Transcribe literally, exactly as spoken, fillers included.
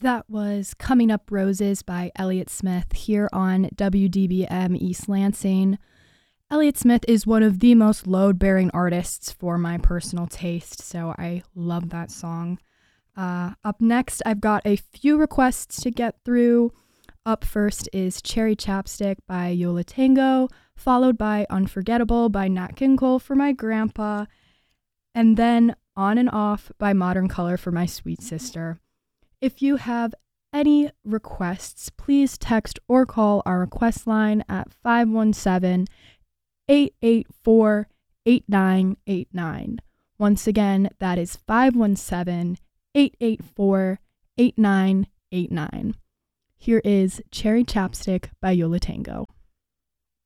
That was Coming Up Roses by Elliott Smith here on W D B M East Lansing. Elliott Smith is one of the most load-bearing artists for my personal taste, so I love that song. Uh, up next, I've got a few requests to get through. Up first is Cherry Chapstick by Yo La Tengo, followed by Unforgettable by Nat King Cole for my grandpa, and then On and Off by Modern Color for my sweet sister. If you have any requests, please text or call our request line at five one seven, eight eight four, eight nine eight nine. Once again, that is five one seven, eight eight four, eight nine eight nine. Here is Cherry Chapstick by Yo La Tengo.